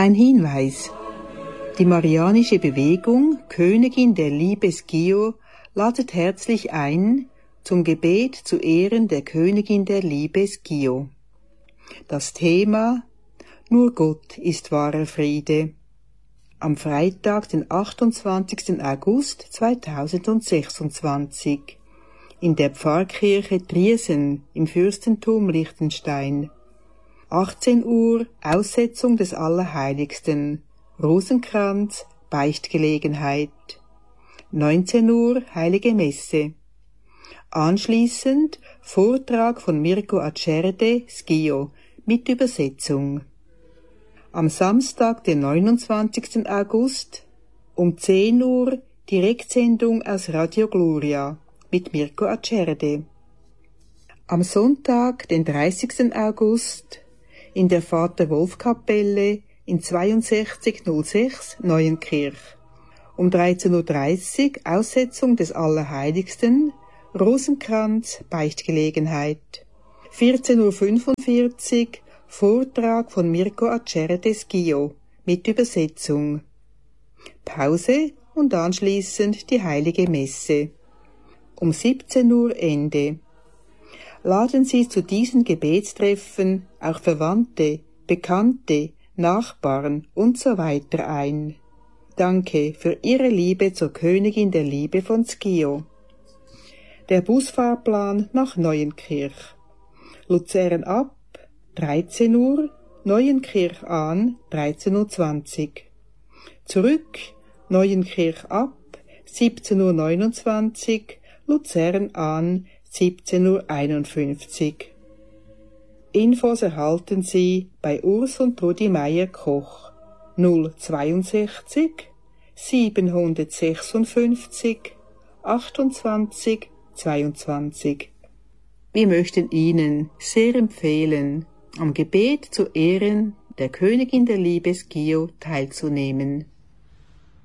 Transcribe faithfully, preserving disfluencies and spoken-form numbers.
Ein Hinweis. Die Marianische Bewegung Königin der Liebe Schio ladet herzlich ein zum Gebet zu Ehren der Königin der Liebe Schio. Das Thema: Nur Gott ist wahrer Friede. Am Freitag, den achtundzwanzigsten August zweitausendsechsundzwanzig in der Pfarrkirche Triesen im Fürstentum Liechtenstein. achtzehn Uhr Aussetzung des Allerheiligsten, Rosenkranz, Beichtgelegenheit. neunzehn Uhr Heilige Messe. Anschließend Vortrag von Mirko Acerde Schio mit Übersetzung. Am Samstag, den neunundzwanzigsten August um zehn Uhr Direktsendung aus Radio Gloria mit Mirko Acerde. Am Sonntag, den dreißigsten August in der Vater-Wolf-Kapelle in zweiundsechzig null sechs Neuenkirch. Um dreizehn Uhr dreißig Aussetzung des Allerheiligsten, Rosenkranz, Beichtgelegenheit. vierzehn Uhr fünfundvierzig Vortrag von Mirko Acerde Schio mit Übersetzung. Pause und anschließend die Heilige Messe. Um siebzehn Uhr Ende. Laden Sie zu diesen Gebetstreffen auch Verwandte, Bekannte, Nachbarn und so weiter ein. Danke für Ihre Liebe zur Königin der Liebe von Schio. Der Busfahrplan nach Neuenkirch. Luzern ab, dreizehn Uhr, Neuenkirch an, dreizehn Uhr zwanzig. Zurück, Neuenkirch ab, siebzehn Uhr neunundzwanzig, Luzern an, siebzehn Uhr einundfünfzig. Infos erhalten Sie bei Urs und Trudi Meier-Koch null zweiundsechzig siebenhundertsechsundfünfzig achtundzwanzig zweiundzwanzig. Wir möchten Ihnen sehr empfehlen, am Gebet zu Ehren der Königin der Liebe Schio teilzunehmen.